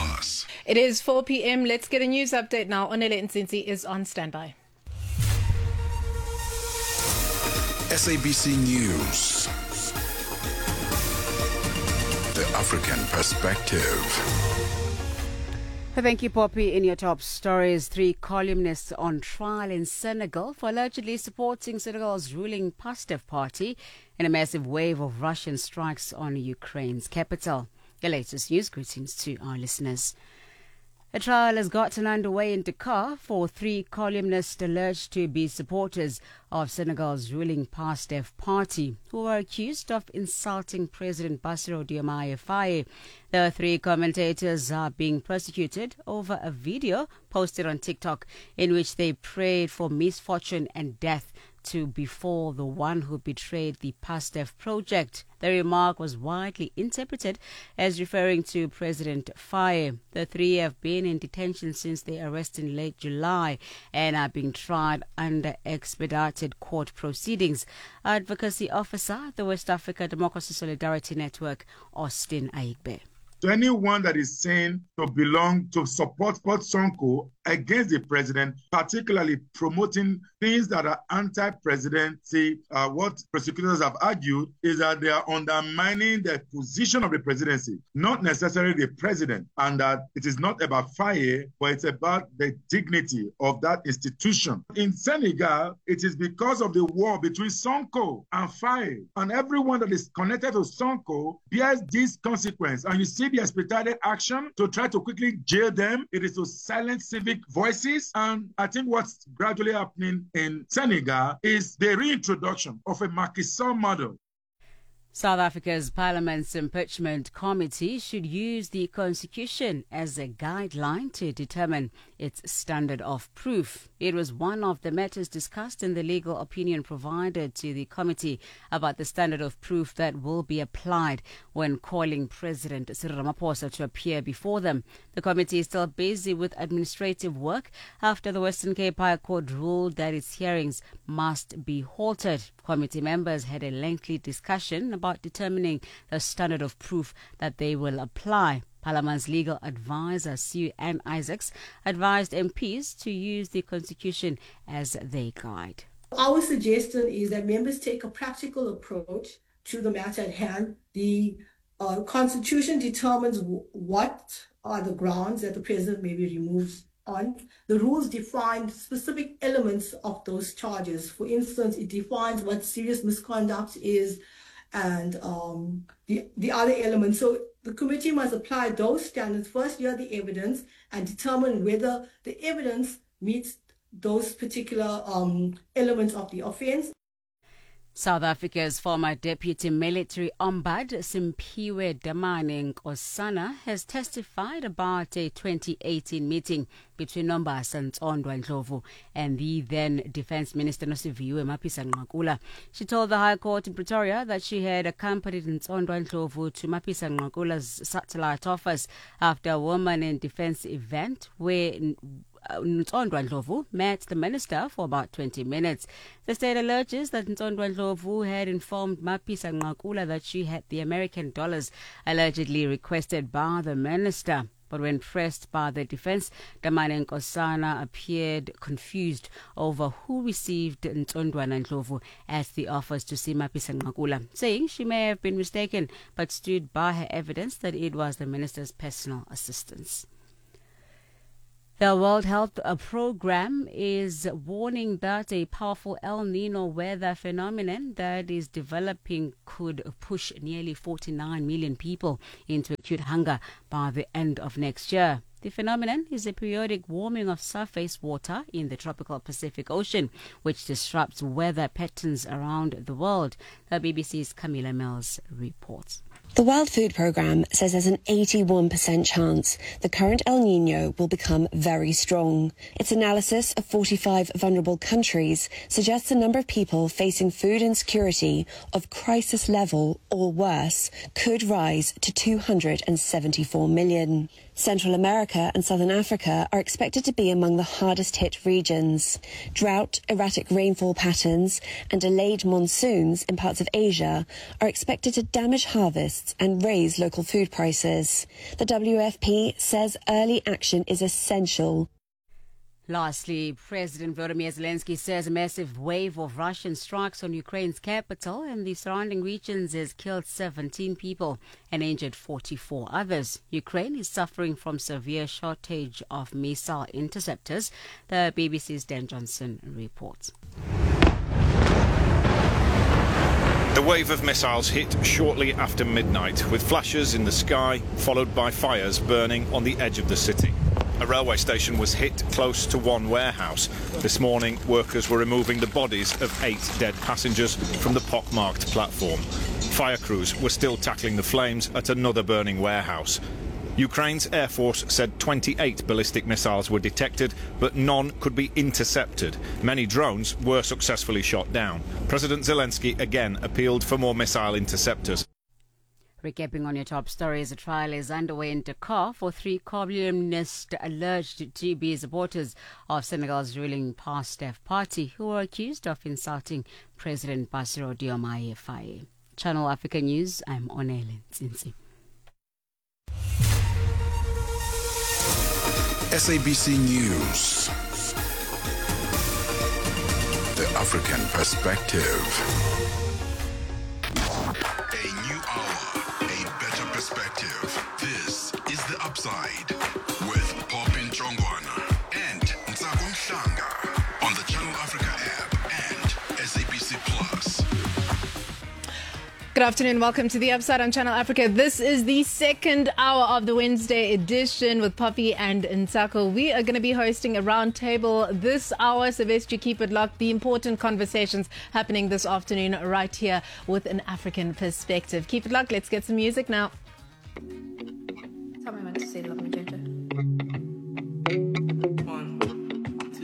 us. It is 4 p.m. Let's get a news update now. Onele Nsinzi is on standby. SABC News. The African perspective. Thank you, Poppy. In your top stories, 3 columnists on trial in Senegal for allegedly supporting Senegal's ruling PASTEF party in a massive wave of Russian strikes on Ukraine's capital. Your latest news. Greetings to our listeners. A trial has gotten underway in Dakar for 3 columnists alleged to be supporters of Senegal's ruling PASTEF party, who are accused of insulting President Bassirou Diomaye Faye. The 3 commentators are being prosecuted over a video posted on TikTok in which they prayed for misfortune and death to befall the one who betrayed the PASTEF project. The remark was widely interpreted as referring to President Faye. The 3 have been in detention since their arrest in late July and are being tried under expedited court proceedings. Advocacy officer at the West Africa Democracy Solidarity Network, Austin Aigbe. To anyone that is saying to support Sonko against the president, particularly promoting things that are anti-presidency, what prosecutors have argued is that they are undermining the position of the presidency, not necessarily the president, and that it is not about Faye, but it's about the dignity of that institution. In Senegal, it is because of the war between Sonko and Faye, and everyone that is connected to Sonko bears this consequence. And you see the expedited action to try to quickly jail them. It is to silence civic voices. And I think what's gradually happening in Senegal is the reintroduction of a Macky Sall model. South Africa's Parliament's Impeachment Committee should use the Constitution as a guideline to determine its standard of proof. It was one of the matters discussed in the legal opinion provided to the committee about the standard of proof that will be applied when calling President Cyril Ramaphosa to appear before them. The committee is still busy with administrative work after the Western Cape High Court ruled that its hearings must be halted. Committee members had a lengthy discussion about determining the standard of proof that they will apply. Parliament's legal advisor, Sue Ann Isaacs, advised MPs to use the Constitution as their guide. Our suggestion is that members take a practical approach to the matter at hand. The Constitution determines what are the grounds that the president may be removed on. The rules define specific elements of those charges. For instance, it defines what serious misconduct is and the other elements. So the committee must apply those standards, first hear the evidence and determine whether the evidence meets those particular elements of the offence. South Africa's former Deputy Military Ombud, Simphiwe Dlamini Nkosana, has testified about a 2018 meeting between Nombasa Ntsondwa Ndlovu and the then Defence Minister Nosiviwe Mapisa-Nqakula. She told the High Court in Pretoria that she had accompanied Ntsondwa Ndlovu to Mapisa-Nqakula's satellite office after a Women in Defence event where Ntsondwa Ndlovu met the minister for about 20 minutes. The state alleges that Ntsondwa Ndlovu had informed Mapisa-Nqakula that she had the American dollars allegedly requested by the minister. But when pressed by the defense, Dlamini Nkosana appeared confused over who received Ntsondwa Ndlovu at the office to see Mapisa-Nqakula, saying she may have been mistaken but stood by her evidence that it was the minister's personal assistants. The World Health Program is warning that a powerful El Nino weather phenomenon that is developing could push nearly 49 million people into acute hunger by the end of next year. The phenomenon is a periodic warming of surface water in the tropical Pacific Ocean, which disrupts weather patterns around the world. The BBC's Camilla Mills reports. The World Food Programme says there's an 81% chance the current El Niño will become very strong. Its analysis of 45 vulnerable countries suggests the number of people facing food insecurity of crisis level or worse could rise to 274 million. Central America and Southern Africa are expected to be among the hardest hit regions. Drought, erratic rainfall patterns and delayed monsoons in parts of Asia are expected to damage harvests costs and raise local food prices. The WFP says early action is essential. Lastly, President Volodymyr Zelensky says a massive wave of Russian strikes on Ukraine's capital and the surrounding regions has killed 17 people and injured 44 others. Ukraine is suffering from severe shortage of missile interceptors, the BBC's Dan Johnson reports. The wave of missiles hit shortly after midnight, with flashes in the sky, followed by fires burning on the edge of the city. A railway station was hit close to one warehouse. This morning, workers were removing the bodies of 8 dead passengers from the pockmarked platform. Fire crews were still tackling the flames at another burning warehouse. Ukraine's Air Force said 28 ballistic missiles were detected, but none could be intercepted. Many drones were successfully shot down. President Zelensky again appealed for more missile interceptors. Recapping on your top stories, a trial is underway in Dakar for 3 communist alleged to be supporters of Senegal's ruling PASTEF party who are accused of insulting President Bassirou Diomaye Faye. Channel Africa News, I'm Onele Nsinsi. SABC News. The African Perspective. A new hour, a better perspective. This is The Upside with Popin Chongwana and Ntsakon Shlanga on the Channel Africa app and SABC Plus. Good afternoon. Welcome to The Upside on Channel Africa. This is the second hour of the Wednesday edition with Poppy and Ntsako. We are going to be hosting a round table this hour, so best you keep it locked. The important conversations happening this afternoon right here with an African perspective. Keep it locked. Let's get some music now. Tell me when to say love magenta.